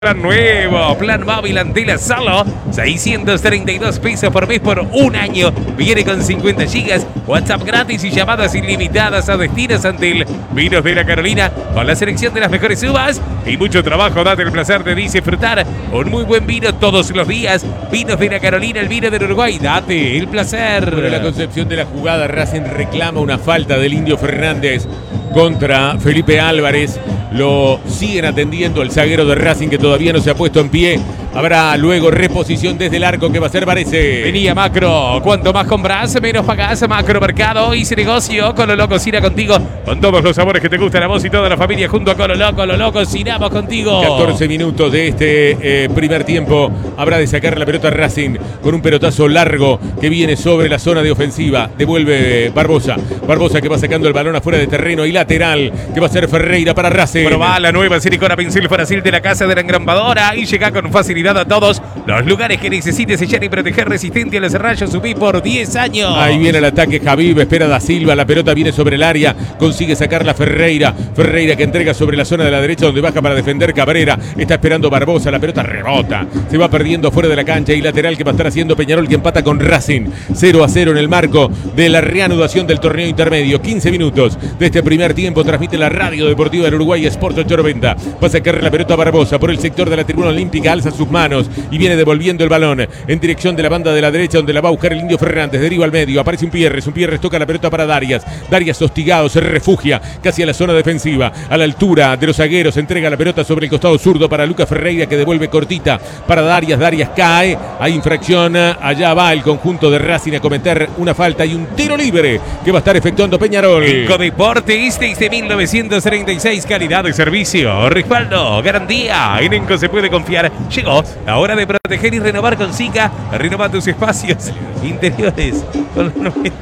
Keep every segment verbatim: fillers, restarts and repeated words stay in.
Plan nuevo, plan móvil Antel solo seiscientos treinta y dos pesos por mes por un año. Viene con cincuenta gigas, WhatsApp gratis y llamadas ilimitadas a destinos Antel. Vinos de la Carolina con la selección de las mejores uvas y mucho trabajo. Date el placer de disfrutar un muy buen vino todos los días. Vinos de la Carolina, el vino del Uruguay. Date el placer. Bueno, la concepción de la jugada, Racing reclama una falta del Indio Fernández contra Felipe Álvarez. Lo siguen atendiendo el zaguero de Racing, que todavía no se ha puesto en pie. Habrá luego reposición desde el arco que va a ser Varese. Venía Macro. Cuanto más compras, menos pagás. Macro Mercado. Hice negocio. Colo cocina contigo. Con todos los sabores que te gustan a vos y toda la familia. Junto a Colo Colo cocinamos contigo. catorce minutos de este eh, primer tiempo. Habrá de sacar la pelota Racing con un pelotazo largo que viene sobre la zona de ofensiva. Devuelve Barbosa. Barbosa que va sacando el balón afuera de terreno y lateral que va a ser Ferreira para Racing. Probá la nueva silicona pincel Brasil de la casa de la engrampadora y llega con facilidad a todos los lugares que necesites sellar y proteger, resistente a los rayos. Subí por diez años. Ahí viene el ataque Javib, espera Da Silva, la pelota viene sobre el área, consigue sacarla Ferreira. Ferreira que entrega sobre la zona de la derecha donde baja para defender Cabrera. Está esperando Barbosa, la pelota rebota, se va perdiendo fuera de la cancha y lateral que va a estar haciendo Peñarol, que empata con Racing cero a cero en el marco de la reanudación del torneo intermedio. quince minutos de este primer tiempo, transmite la Radio Deportiva del Uruguay Sport ocho noventa. Va a sacar la pelota Barbosa por el sector de la tribuna olímpica, alza sus manos y viene devolviendo el balón en dirección de la banda de la derecha donde la va a buscar el Indio Fernández. Deriva al medio, aparece un Pierres, un Pierres toca la pelota para Darias. Darias hostigado, se refugia casi a la zona defensiva, a la altura de los zagueros, entrega la pelota sobre el costado zurdo para Lucas Ferreira, que devuelve cortita para Darias. Darias cae, hay infracción, allá va el conjunto de Racing a cometer una falta y un tiro libre que va a estar efectuando Peñarol. Ecodeportes desde mil novecientos treinta y seis, calidad de servicio, respaldo, garantía. En Enco se puede confiar. Llegó la hora de proteger y renovar con Sika. Renova tus espacios interiores con los nuestros.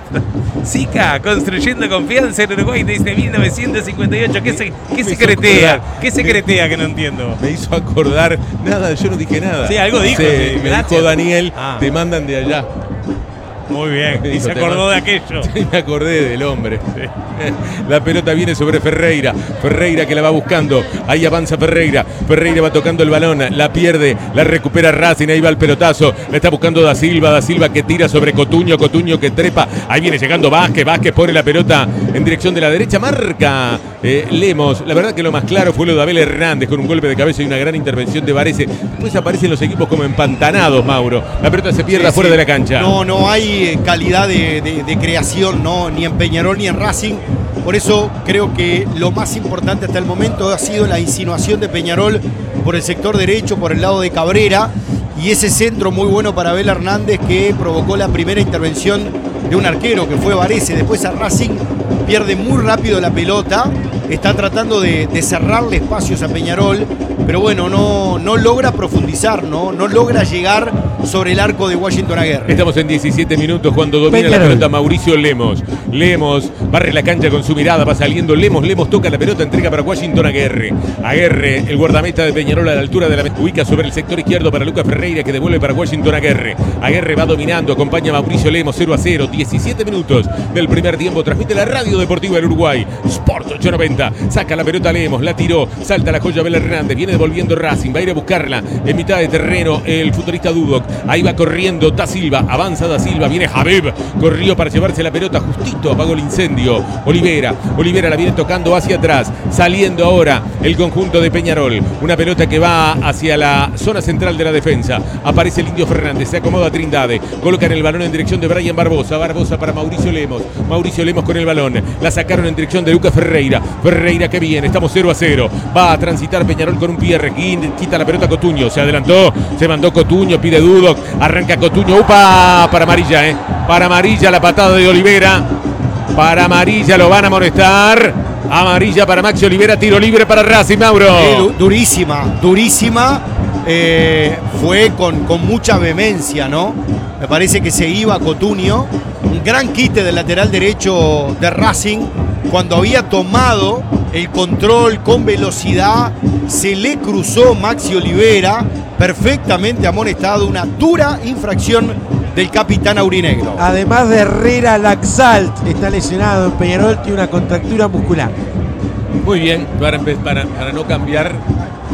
Sika, construyendo confianza en Uruguay desde mil novecientos cincuenta y ocho. ¿Qué se, qué secretea? ¿Qué secretea que no entiendo? Me hizo acordar, nada, yo no dije nada. Sí, algo dijo. Sí, Sí, me gracias. dijo Daniel, Ah. te mandan de allá. Muy bien. Me Y dijo, se te acordó man- de aquello. Sí, me acordé del hombre. La pelota viene sobre Ferreira. Ferreira que la va buscando. Ahí avanza Ferreira. Ferreira va tocando el balón. La pierde. La recupera Racing. Ahí va el pelotazo. La está buscando Da Silva. Da Silva que tira sobre Cotuño. Cotuño que trepa. Ahí viene llegando Vázquez. Vázquez pone la pelota en dirección de la derecha. Marca eh, Lemos. La verdad que lo más claro fue lo de Abel Hernández con un golpe de cabeza y una gran intervención de Varese. Después aparecen los equipos como empantanados, Mauro. La pelota se pierde Sí, afuera sí. de la cancha. No, no hay eh, calidad de, de- de creación, ¿no? Ni en Peñarol ni en Racing. Por eso creo que lo más importante hasta el momento ha sido la insinuación de Peñarol por el sector derecho, por el lado de Cabrera, y ese centro muy bueno para Abel Hernández que provocó la primera intervención de un arquero que fue Varese. Después a Racing pierde muy rápido la pelota, está tratando de, de cerrarle espacios a Peñarol, pero bueno, no, no logra profundizar, ¿no? No logra llegar sobre el arco de Washington Aguirre. Estamos en diecisiete minutos cuando domina Peñarol. la pelota Mauricio Lemos. Lemos barre la cancha con su mirada, va saliendo Lemos. Lemos toca la pelota, entrega para Washington Aguirre. Aguirre, el guardameta de Peñarol a la altura de la meta, ubica sobre el sector izquierdo para Lucas Ferreira, que devuelve para Washington Aguirre. Aguirre va dominando, acompaña a Mauricio Lemos, cero a cero. diecisiete minutos del primer tiempo. Transmite la Radio Deportiva del Uruguay Sport ocho noventa. Saca la pelota Lemos, la tiró, salta la joya Abel Hernández, viene devolviendo Racing, va a ir a buscarla en mitad de terreno el futbolista Dudok. Ahí va corriendo Da Silva, avanza Da Silva, viene Javib, corrió para llevarse la pelota, justito apagó el incendio. Olivera, Olivera la viene tocando hacia atrás, saliendo ahora el conjunto de Peñarol. Una pelota que va hacia la zona central de la defensa. Aparece el Indio Fernández, se acomoda Trindade, colocan el balón en dirección de Brian Barbosa. Barbosa para Mauricio Lemos. Mauricio Lemos con el balón. La sacaron en dirección de Lucas Ferreira. Ferreira que viene, estamos cero a cero. Va a transitar Peñarol con un Pierre. Quita la pelota Cotuño, se adelantó, se mandó Cotuño, pide Dudok, arranca Cotuño, upa, para amarilla, eh. Para amarilla la patada de Olivera. Para amarilla lo van a amonestar. Amarilla para Maxi Olivera, tiro libre para Racing, Mauro. Eh, du- durísima, durísima. Eh, fue con, con mucha vehemencia, ¿no? Me parece que se iba Cotuño. Un gran quite del lateral derecho de Racing. Cuando había tomado el control con velocidad, se le cruzó Maxi Olivera, perfectamente amonestado. Una dura infracción del capitán aurinegro. Además de Herrera, Laxalt está lesionado en Peñarol, tiene una contractura muscular. Muy bien, para, empe- para, para no cambiar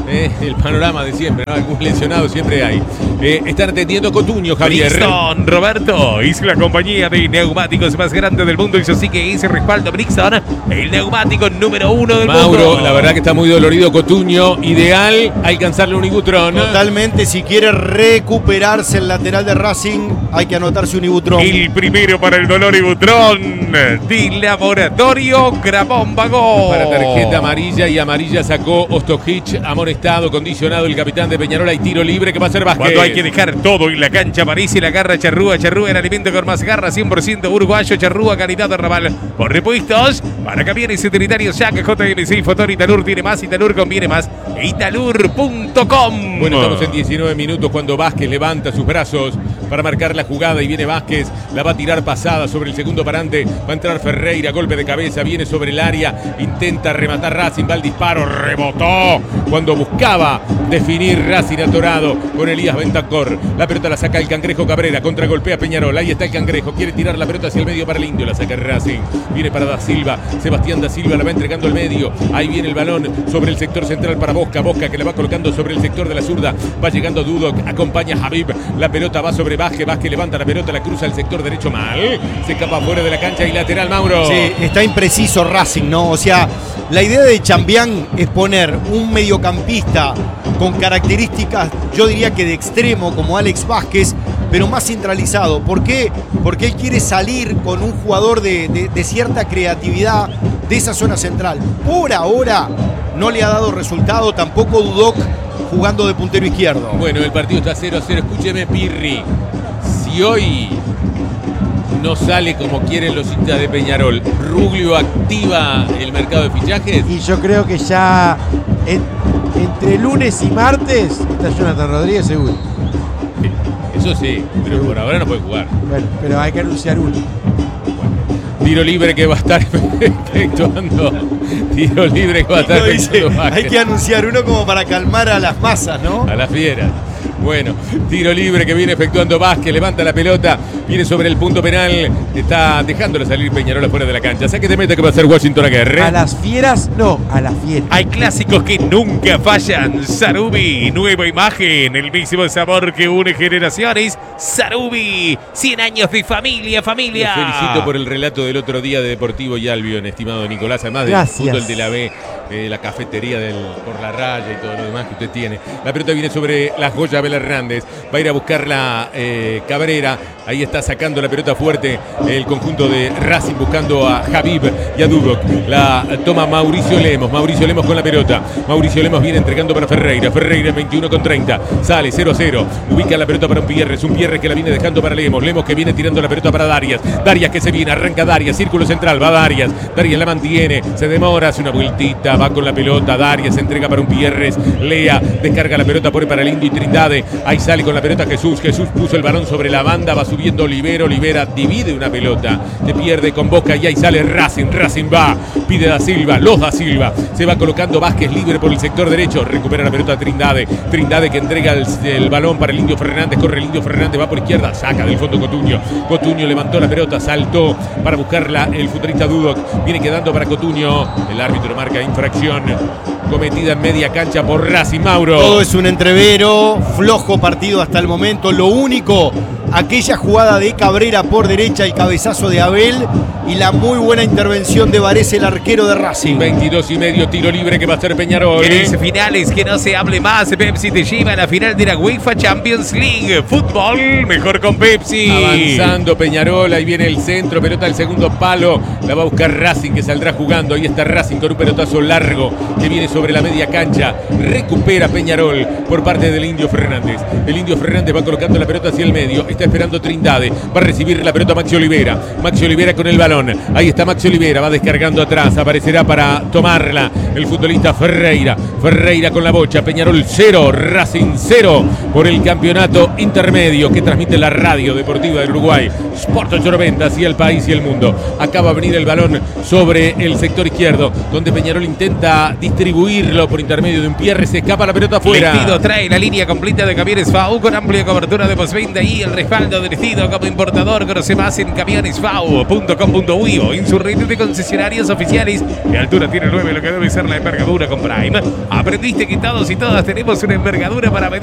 Eh, el panorama de siempre, ¿no? Algún lesionado siempre hay. Eh, están atendiendo Cotuño, Javier. Brixton, Roberto, es la compañía de neumáticos más grande del mundo y eso sí que ese respaldo Brixton, el neumático número uno del Mauro, mundo. la verdad que está muy dolorido Cotuño. Ideal alcanzarle un Ibutron. Totalmente, si quiere recuperarse el lateral de Racing, hay que anotarse un Ibutron. El primero para el dolor Ibutron de Laboratorio Gramón Vagó. Para tarjeta amarilla y amarilla sacó Ostojic, amonestado, condicionado el capitán de Peñarol. Hay tiro libre que va a ser Vázquez. Cuando hay que dejar todo en la cancha, aparece la garra Charrúa. Charrúa, el alimento con más garra, cien por ciento uruguayo. Charrúa, calidad de Raval. Por repuestos, para camiones utilitarios, Jack, J M C, Fotor, Italur tiene más, Italur conviene más. Italur punto com. Bueno, estamos en diecinueve minutos cuando Vázquez levanta sus brazos para marcar la jugada y viene Vázquez, la va a tirar pasada sobre el segundo parante, va a entrar Ferreira, golpe de cabeza, viene sobre el área, intenta rematar Racing, va al disparo, rebotó cuando buscaba definir Racing atorado con Elías Bentancor. La pelota la saca el Cangrejo Cabrera, contragolpea Peñarol, ahí está el Cangrejo, quiere tirar la pelota hacia el medio para el Indio, la saca Racing, viene para Da Silva, Sebastián Da Silva la va entregando al medio, ahí viene el balón sobre el sector central para Bosca, Bosca que la va colocando sobre el sector de la zurda, va llegando Dudok, acompaña a Habib, la pelota va sobre Vázquez, Vázquez levanta la pelota, la cruza al sector derecho mal, se escapa fuera de la cancha y lateral Mauro. Sí, está impreciso Racing, ¿no? O sea, la idea de Chambián es poner un mediocampista con características, yo diría que de extremo, como Alex Vázquez, pero más centralizado. ¿Por qué? Porque él quiere salir con un jugador de, de, de cierta creatividad de esa zona central. Por ahora no le ha dado resultado, tampoco Dudok jugando de puntero izquierdo. Bueno, el partido está cero a cero. Escúcheme, Pirri. Si hoy no sale como quieren los hinchas de Peñarol, ¿Ruglio activa el mercado de fichajes? Y yo creo que ya en- entre lunes y martes está Jonathan Rodríguez seguro. Eso sí, pero por ahora no puede jugar. Bueno, pero hay que anunciar uno. Tiro libre que va a estar efectuando. Tiro libre que va a estar Lo dice, efectuando hay Vázquez. que anunciar uno como para calmar a las masas, ¿no? A las fieras. Bueno, tiro libre que viene efectuando Vázquez, levanta la pelota, viene sobre el punto penal, está dejándole salir Peñarol afuera de la cancha. Saque de meta que va a ser Washington Aguirre. A las fieras, no, a las fieras. Hay clásicos que nunca fallan. Sarubi, nueva imagen, el mismo sabor que une generaciones. Sarubi, cien años de familia, familia. Los felicito por el relato del otro día de Deportivo y Albion, estimado Nicolás, además del Gracias. fútbol de la B, eh, la cafetería del por la raya y todo lo demás que usted tiene. La pelota viene sobre la joya Abel Hernández, va a ir a buscarla eh, Cabrera, ahí está sacando la pelota fuerte el conjunto de Racing buscando a Habib y a Dudok. La toma Mauricio Lemos, Mauricio Lemos con la pelota, Mauricio Lemos viene entregando para Ferreira, Ferreira en veintiuno con treinta, sale cero a cero, ubica la pelota para un Pierres, un Pierres que la viene dejando para Lemos, Lemos que viene tirando la pelota para Darias, Darias que se viene, arranca Darias, círculo central, va Darias, Darias la mantiene, se demora, hace una vueltita, va con la pelota, Darias entrega para un Pierres, Lea descarga la pelota, pone para el Indio y Trindade, ahí sale con la pelota Jesús, Jesús puso el balón sobre la banda, va subiendo Olivero, Olivera divide una pelota, te pierde con Bosca y ahí sale Racing, Racing va, pide Da Silva, los Da Silva, se va colocando Vázquez libre por el sector derecho, recupera la pelota Trindade, Trindade que entrega el, el balón para el Indio Fernández, corre el Indio Fernández, va por izquierda, saca del fondo Cotuño, Cotuño levantó la pelota, saltó para buscarla el futbolista Dudok, viene quedando para Cotuño, el árbitro marca infracción cometida en media cancha por Racing, Mauro. Todo es un entrevero, flojo partido hasta el momento. Lo único, aquella jugada de Cabrera por derecha, el cabezazo de Abel y la muy buena intervención de Varese, el arquero de Racing. veintidós y medio, tiro libre que va a ser Peñarol. ¿Querés finales? Que no se hable más. Pepsi te lleva a la final de la UEFA Champions League. Fútbol, mejor con Pepsi. Avanzando Peñarol, ahí viene el centro, pelota al segundo palo, la va a buscar Racing que saldrá jugando, ahí está Racing con un pelotazo largo que viene sobre la media cancha, recupera Peñarol por parte del Indio Fernández, el Indio Fernández va colocando la pelota hacia el medio, está esperando Trindade, va a recibir la pelota Maxi Olivera, Maxi Olivera con el balón, ahí está Maxi Olivera, va descargando atrás, aparecerá para tomarla el futbolista Ferreira, Ferreira con la bocha, Peñarol cero, Racing cero por el campeonato intermedio que transmite la radio deportiva del Uruguay, Sport ochocientos noventa, hacia el país y el mundo. Acaba de venir el balón sobre el sector izquierdo, donde Peñarol intenta distribuirlo por intermedio de un Pierre, se escapa la pelota afuera. Lentido trae la línea completa de camiones F A U con amplia cobertura de postventa y el respaldo dirigido como importador. Conoce más en camiones f a u punto com punto u i o en su red de concesionarios oficiales. De altura tiene nueve, lo que debe ser la envergadura con Prime. Aprendiste que todos y todas tenemos una envergadura para medir.